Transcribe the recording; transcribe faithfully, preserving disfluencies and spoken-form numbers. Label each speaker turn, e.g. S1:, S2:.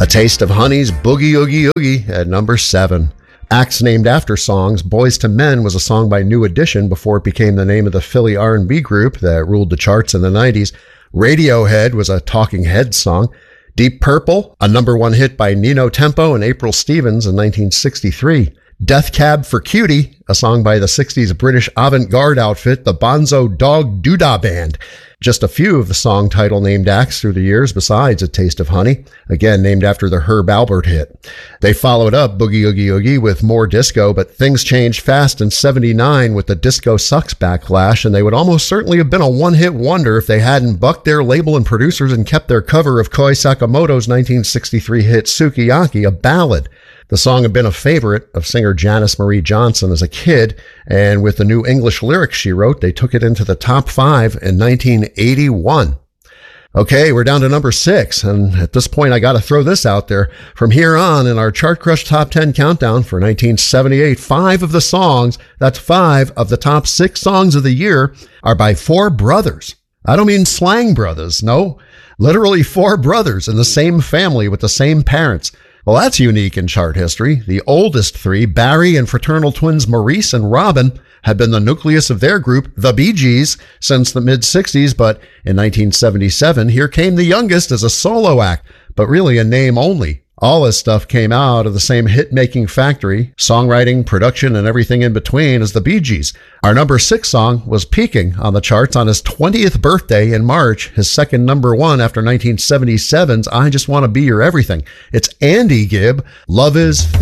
S1: A Taste of Honey's Boogie Oogie Oogie at number seven. Acts named after songs, Boys to Men was a song by New Edition before it became the name of the Philly R and B group that ruled the charts in the nineties. Radiohead was a Talking Heads song. Deep Purple, a number one hit by Nino Tempo and April Stevens in nineteen sixty-three. Death Cab for Cutie, a song by the sixties British avant-garde outfit, the Bonzo Dog Doodah Band. Just a few of the song title named acts through the years besides A Taste of Honey, again named after the Herb Alpert hit. They followed up Boogie Oogie Oogie with more disco, but things changed fast in seventy-nine with the Disco Sucks backlash, and they would almost certainly have been a one-hit wonder if they hadn't bucked their label and producers and kept their cover of Koi Sakamoto's nineteen sixty-three hit Sukiyaki, a ballad. The song had been a favorite of singer Janice Marie Johnson as a kid, and with the new English lyrics she wrote, they took it into the top five in nineteen eighty-one. Okay, we're down to number six, and at this point I gotta throw this out there. From here on in our Chart Crush Top ten Countdown for nineteen seventy-eight, five of the songs, that's five of the top six songs of the year, are by four brothers. I don't mean slang brothers, no. Literally four brothers in the same family with the same parents. Well, that's unique in chart history. The oldest three, Barry and fraternal twins Maurice and Robin, had been the nucleus of their group, the Bee Gees, since the mid-sixties, but in nineteen seventy-seven, here came the youngest as a solo act, but really a name only. All his stuff came out of the same hit-making factory, songwriting, production, and everything in between as the Bee Gees. Our number six song was peaking on the charts on his twentieth birthday in March, his second number one after nineteen seventy-seven's I Just Want to Be Your Everything. It's Andy Gibb, Love Is